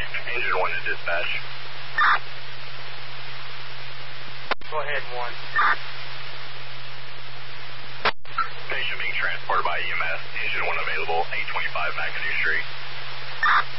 Engine 1 to dispatch. Go ahead, 1. Patient being transported by EMS. Engine 1 available, 825 McAdoo Street.